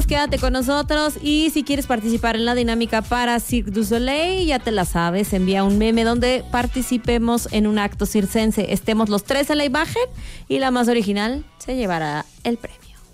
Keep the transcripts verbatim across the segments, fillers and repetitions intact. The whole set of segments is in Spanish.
quédate con nosotros. Y si quieres participar en la dinámica para Cirque du Soleil, ya te la sabes, envía un meme donde participemos en un acto circense. Estemos los tres en la imagen y la más original se llevará el premio.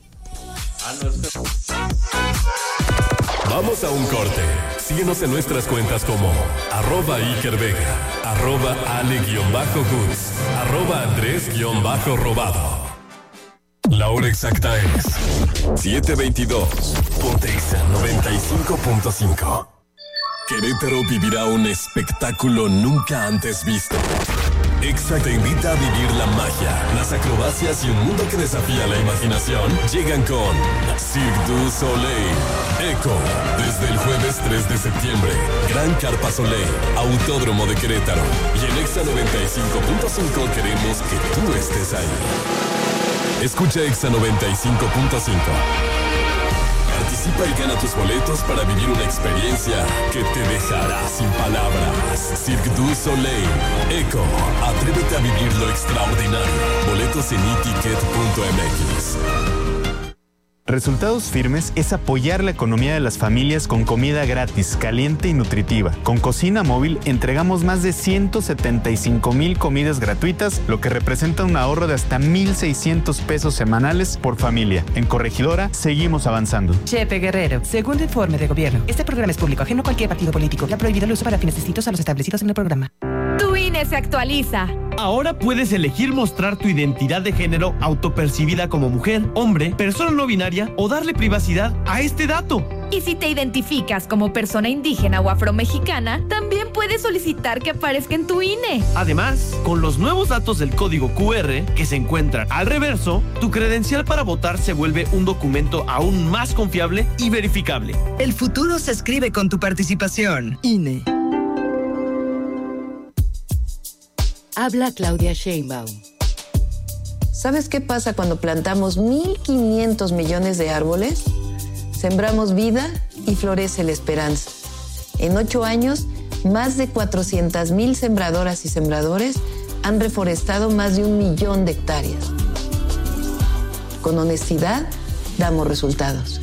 Vamos a un corte. Síguenos en nuestras cuentas como arroba Iker Vega, arroba Ale-Goods, arroba Andrés-Robado. La hora exacta es siete veintidós. Ponte Exa noventa y cinco punto cinco. Querétaro vivirá un espectáculo nunca antes visto. Exa te invita a vivir la magia, las acrobacias y un mundo que desafía la imaginación. Llegan con Cirque du Soleil, Echo, desde el jueves tres de septiembre. Gran Carpa Soleil, Autódromo de Querétaro. Y en Exa noventa y cinco punto cinco queremos que tú estés ahí. Escucha Exa noventa y cinco punto cinco. Participa y gana tus boletos para vivir una experiencia que te dejará sin palabras. Cirque du Soleil, Echo, atrévete a vivir lo extraordinario. Boletos en e ticket punto m x. Resultados Firmes es apoyar la economía de las familias con comida gratis, caliente y nutritiva. Con Cocina Móvil entregamos más de ciento setenta y cinco mil comidas gratuitas, lo que representa un ahorro de hasta mil seiscientos pesos semanales por familia. En Corregidora seguimos avanzando. Chepe Guerrero, segundo informe de gobierno. Este programa es público, ajeno a cualquier partido político. Ha prohibido el uso para fines distintos a los establecidos en el programa. Tu I N E se actualiza. Ahora puedes elegir mostrar tu identidad de género autopercibida como mujer, hombre, persona no binaria o darle privacidad a este dato. Y si te identificas como persona indígena o afromexicana, también puedes solicitar que aparezca en tu I N E. Además, con los nuevos datos del código cu erre que se encuentran al reverso, tu credencial para votar se vuelve un documento aún más confiable y verificable. El futuro se escribe con tu participación. I N E. Habla Claudia Sheinbaum. ¿Sabes qué pasa cuando plantamos mil quinientos millones de árboles? Sembramos vida y florece la esperanza. En ocho años, más de cuatrocientas mil sembradoras y sembradores han reforestado más de un millón de hectáreas. Con honestidad, damos resultados.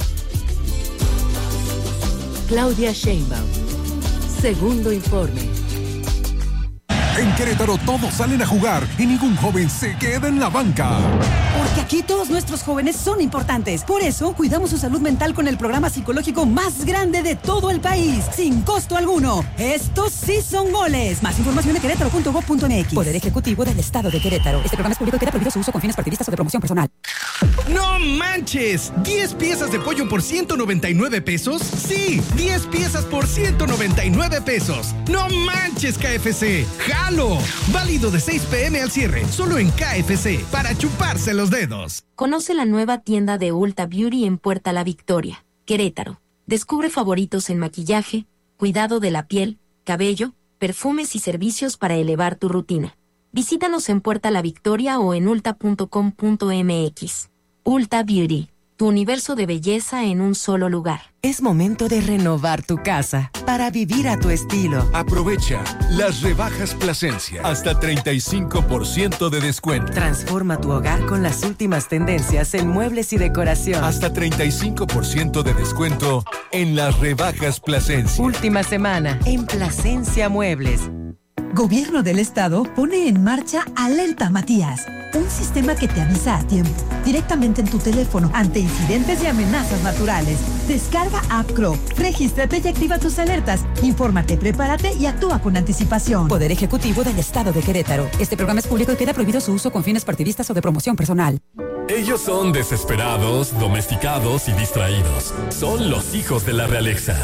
Claudia Sheinbaum. Segundo informe. En Querétaro todos salen a jugar y ningún joven se queda en la banca. Porque aquí todos nuestros jóvenes son importantes. Por eso cuidamos su salud mental con el programa psicológico más grande de todo el país, sin costo alguno. Estos sí son goles. Más información en querétaro punto gob punto m x. Poder Ejecutivo del Estado de Querétaro. Este programa es público y queda prohibido su uso con fines partidistas o de promoción personal. ¡No manches! ¿diez piezas de pollo por ciento noventa y nueve pesos? ¡Sí! ¡diez piezas por ciento noventa y nueve pesos! ¡No manches, K F C! ¡Jalo! Válido de seis pe eme al cierre, solo en K F C, para chuparse los dedos. Conoce la nueva tienda de Ulta Beauty en Puerta La Victoria, Querétaro. Descubre favoritos en maquillaje, cuidado de la piel, cabello, perfumes y servicios para elevar tu rutina. Visítanos en Puerta La Victoria o en ulta punto com punto m x. Ulta Beauty, tu universo de belleza en un solo lugar. Es momento de renovar tu casa para vivir a tu estilo. Aprovecha las rebajas Plasencia. Hasta treinta y cinco por ciento de descuento. Transforma tu hogar con las últimas tendencias en muebles y decoración. Hasta treinta y cinco por ciento de descuento en las rebajas Plasencia. Última semana en Plasencia Muebles. Gobierno del Estado pone en marcha Alerta Matías, un sistema que te avisa a tiempo, directamente en tu teléfono, ante incidentes y amenazas naturales. Descarga App Crow, regístrate y activa tus alertas. Infórmate, prepárate y actúa con anticipación. Poder Ejecutivo del Estado de Querétaro. Este programa es público y queda prohibido su uso con fines partidistas o de promoción personal. Ellos son desesperados, domesticados y distraídos. Son los hijos de la realeza.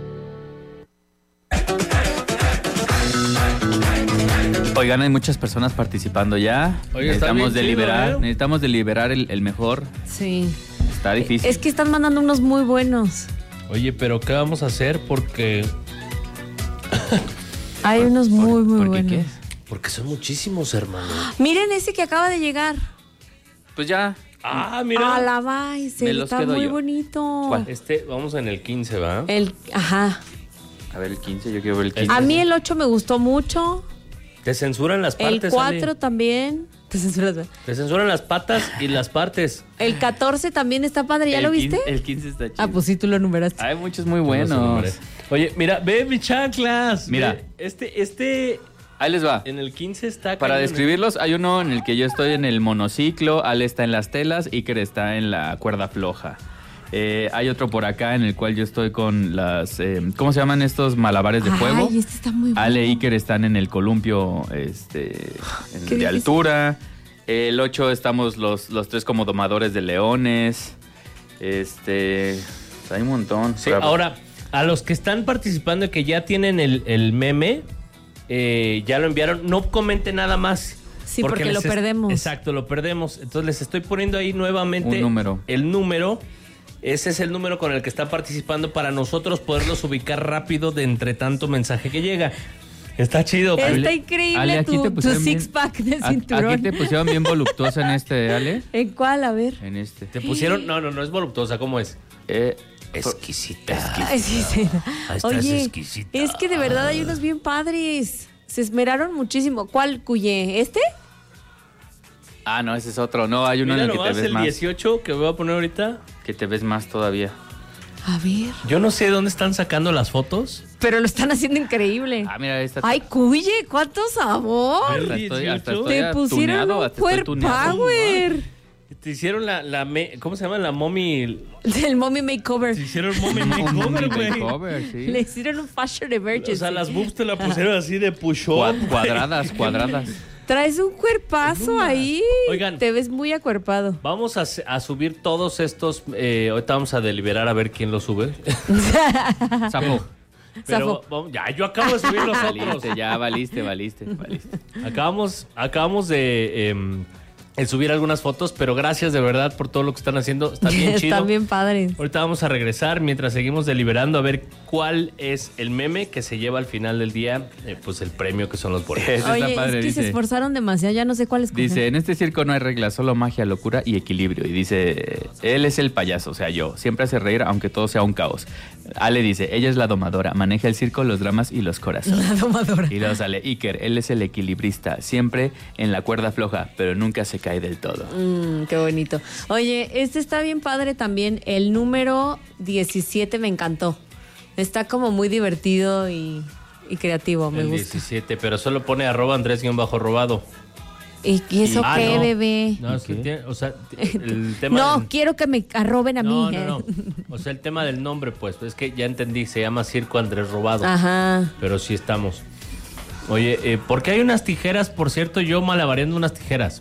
Oigan, hay muchas personas participando ya. Oye, necesitamos está bien deliberar, chido, ¿eh? necesitamos deliberar el, el mejor. Sí. Está difícil. Es que están mandando unos muy buenos. Oye, pero ¿qué vamos a hacer? Porque... Hay unos muy, muy ¿por buenos. qué? Porque son muchísimos, hermano. Miren ese que acaba de llegar. Pues ya. Ah, mira. A la Vice, Me los está quedo muy yo. bonito. ¿Cuál? Este, vamos en el quince, ¿va? El, ajá. A ver, el quince, yo quiero ver el quince. A mí el ocho me gustó mucho. Te censuran las partes, El cuatro Ale. también. Te censuras. Te censuran las patas y las partes. El catorce también está padre, ¿ya El lo viste? quince, el quince está chido. Ah, pues sí, tú lo numeraste. Hay muchos muy No sé, buenos. hombre. Oye, mira, ve mis chanclas. Mira. Ve, este, este. Ahí les va. En el quince está. Para cañón. describirlos, hay uno en el que yo estoy en el monociclo, Ale está en las telas, Iker está en la cuerda floja. Eh, hay otro por acá en el cual yo estoy con las... Eh, ¿cómo se llaman estos malabares de fuego? Ay, este está muy bueno. Ale e Iker están en el columpio este, en- Qué de difícil. altura. El ocho estamos los, los tres como domadores de leones. Este... Hay un montón. Sí, Pero- ahora, a los que están participando y que ya tienen el, el meme, eh, ya lo enviaron, no comenten nada más. Sí, porque lo les es- perdemos. Exacto, lo perdemos. Entonces les estoy poniendo ahí nuevamente Un número. el número. Ese es el número con el que están participando para nosotros poderlos ubicar rápido de entre tanto mensaje que llega. Está chido. Está Ale. increíble Ale, aquí tu, te tu pusieron bien- six-pack de A- cinturón. Aquí te pusieron bien voluptuosa en este, Ale. ¿En cuál? A ver. En este. Te pusieron, no, no, no es voluptuosa, ¿cómo es? Eh, Exquisita. Ay, sí, sí. Ahí estás Oye, exquisita. es que de verdad hay unos bien padres. Se esmeraron muchísimo. ¿Cuál, Cuye? ¿Este? Ah, no, ese es otro. No, hay uno Mira en el que te nomás ves el más. dieciocho que voy a poner ahorita. Que te ves más todavía. A ver. Yo no sé dónde están sacando las fotos. Pero lo están haciendo increíble. Ah, mira, esta. Ay, Cuye, ¿cuánto sabor? Hasta estoy, hasta estoy Te pusieron tuneado, un hasta estoy cuer tuneado. power. Te hicieron la, la me- ¿cómo se llama? La mommy. Del mommy makeover. Te hicieron mommy Un makeover, güey. makeover, sí. Le hicieron un fashion emergency. O sea, las boobs te la pusieron así de push-up. Cua- cuadradas, cuadradas. Traes un cuerpazo ahí. Oigan. Te ves muy acuerpado. Vamos a, a subir todos estos. Eh, ahorita vamos a deliberar a ver quién los sube. Sapo. Pero Zafo. vamos- ya, yo acabo de subir los otros. Valiste, ya valiste, valiste, valiste. Acabamos, acabamos de em, el subir algunas fotos, pero gracias de verdad por todo lo que están haciendo. Está bien chido. Están bien padres. Ahorita vamos a regresar mientras seguimos deliberando a ver cuál es el meme que se lleva al final del día, eh, pues el premio que son los boletos. Eso Oye, está padre, es que se dice. esforzaron demasiado, ya no sé cuál escoger. Dice, en este circo no hay reglas, solo magia, locura y equilibrio. Y dice, él es el payaso, o sea, yo. Siempre hace reír, aunque todo sea un caos. Ale dice, ella es la domadora, maneja el circo, los dramas y los corazones. La domadora. Y luego sale Iker, él es el equilibrista, siempre en la cuerda floja, pero nunca se cae del todo. Mm, qué bonito. Oye, este está bien padre también. El número diecisiete me encantó. Está como muy divertido y, y creativo, me El gusta. diecisiete, pero solo pone arroba Andrés-robado. ¿Y, y eso Ah, qué, no. bebé? No, es que tiene, o sea, el tema No, del- quiero que me arroben a no, mí. no, eh. no. O sea, el tema del nombre, pues, es que ya entendí, se llama Circo Andrés Robado. Ajá. Pero sí estamos. Oye, eh, ¿por qué hay unas tijeras? Por cierto, yo malabareando unas tijeras.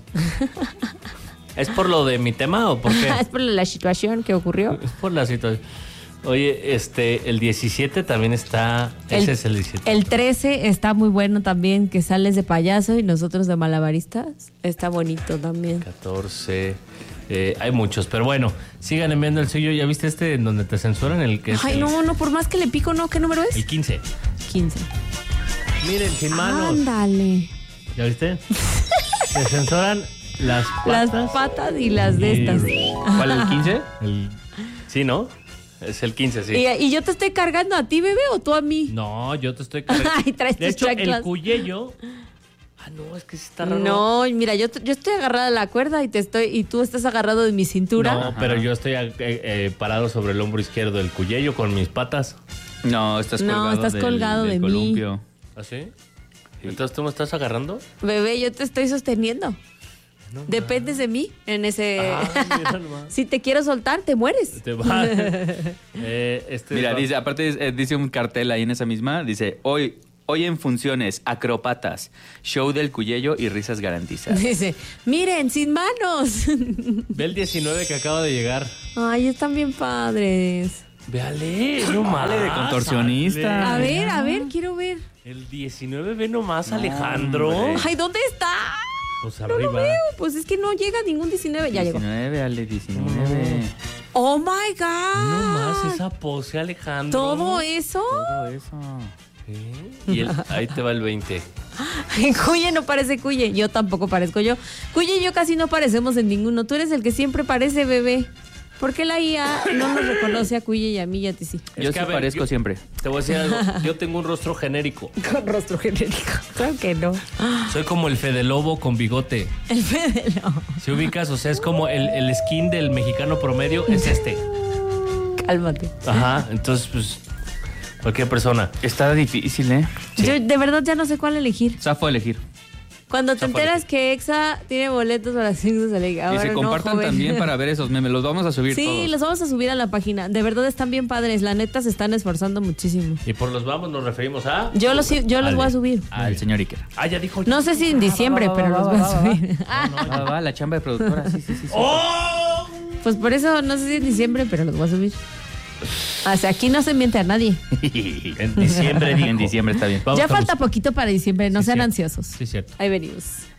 ¿Es por lo de mi tema o por qué? Es por la situación que ocurrió. Es por la situación. Oye, este, el diecisiete también está. El- ese es el diecisiete. El trece está muy bueno también, que sales de payaso y nosotros de malabaristas. Está bonito también. catorce. Eh, hay muchos, pero bueno, sigan enviando el suyo. ¿Ya viste este en donde te censuran? El que es Ay, el, no, no, por más que le pico, ¿no? ¿Qué número es? el quince. quince. Miren, sin manos. Ándale. ¿Ya viste? Te censuran las Las patas. patas y las de y- estas. ¿Cuál, el quince? El- sí, ¿no? Es el quince, sí. ¿Y, y yo te estoy cargando a ti, bebé, o tú a mí? No, yo te estoy cargando. Ay, traes De tus hecho, chanclas. el cuyello. Ah, no, es que sí está raro. No, mira, yo, yo estoy agarrada de la cuerda y te estoy y tú estás agarrado de mi cintura. No, pero yo estoy eh, eh, parado sobre el hombro izquierdo del cuyello con mis patas. No, estás No, colgado estás del- colgado del de mí. columpio. ¿Ah, sí? Entonces, ¿tú me estás agarrando? Bebé, yo te estoy sosteniendo. Dependes de mí en ese... Ah, mira nomás. Si te quiero soltar, te mueres. Te va. Eh, este Mira, va- dice, aparte eh, dice un cartel ahí en esa misma, dice, hoy, hoy en funciones, acropatas, show del cuyello y risas garantizadas. Dice, miren, sin manos. Ve el diecinueve que acaba de llegar. Ay, están bien padres. Véale, no más. de contorsionista. A ver, a ver, quiero ver. El diecinueve, ve nomás, Alejandro. hombre. Ay, ¿dónde está? Pues No lo arriba. veo. Pues es que no llega ningún diecinueve. Ya llegó. diecinueve, Ale, diecinueve. Oh my God. No más esa pose, Alejandro. ¿Todo eso? Todo eso. Sí. Y el- ahí te va el veinte. Cuye no parece Cuye. Yo tampoco parezco yo. Cuye y yo casi no parecemos en ninguno. Tú eres el que siempre parece, bebé. ¿Por qué la I A no nos reconoce a Cuya y a mí y a ti sí? Yo sí parezco yo, siempre. Te voy a decir algo. Yo tengo un rostro genérico. Con rostro genérico. Claro que no. Soy como el Fede Lobo con bigote. El Fede Lobo. Si ubicas, o sea, es como el, el skin del mexicano promedio es este. Cálmate. Ajá, entonces, pues, cualquier persona. Está difícil, ¿eh? Sí. Yo de verdad ya no sé cuál elegir. Zafo elegir. Cuando te enteras que Exa tiene boletos para Cirque du Soleil. Y se compartan no, también para ver esos memes. Los vamos a subir Sí, todos. los vamos a subir a la página. De verdad están bien padres. La neta se están esforzando muchísimo. Y por los vamos nos referimos a... Yo los, yo los voy a subir. Al señor Iker. Ah, ya dijo. No sé si en diciembre, pero los voy a subir. Ah, va, la chamba de productora. Sí, sí, sí. sí. ¡Oh! Pues por eso no sé si en diciembre, pero los voy a subir. O sea, aquí no se miente a nadie. En diciembre, dijo. En diciembre está bien. Vamos ya falta poquito para diciembre, no sí, sean cierto. ansiosos. Sí, cierto. Ahí venimos.